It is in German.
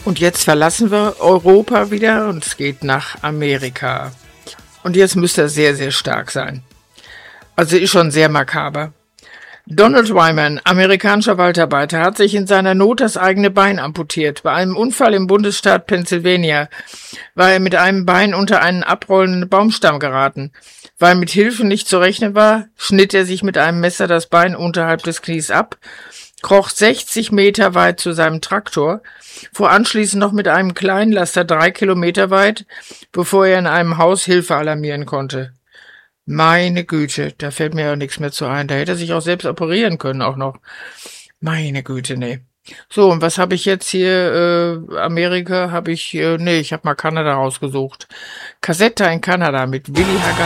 Und jetzt verlassen wir Europa wieder und es geht nach Amerika. Und jetzt müsste er sehr, sehr stark sein. Also ist schon sehr makaber. Donald Wyman, amerikanischer Waldarbeiter, hat sich in seiner Not das eigene Bein amputiert. Bei einem Unfall im Bundesstaat Pennsylvania war er mit einem Bein unter einen abrollenden Baumstamm geraten. Weil mit Hilfe nicht zu rechnen war, schnitt er sich mit einem Messer das Bein unterhalb des Knies ab, kroch 60 Meter weit zu seinem Traktor, fuhr anschließend noch mit einem kleinen Laster 3 Kilometer weit, bevor er in einem Haus Hilfe alarmieren konnte. Meine Güte, da fällt mir ja nichts mehr zu ein. Da hätte er sich auch selbst operieren können auch noch. Meine Güte, nee. So, und was habe ich jetzt hier? Amerika habe ich, ich habe mal Kanada rausgesucht. Kassetta in Kanada mit Willi Hagar.